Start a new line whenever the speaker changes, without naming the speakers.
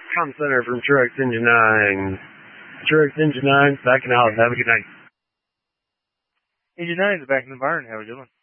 Com Center from Truex Engine 9. Truex Engine 9, back in house. Have a good night.
Engine 9 is back in the barn. Have a good one.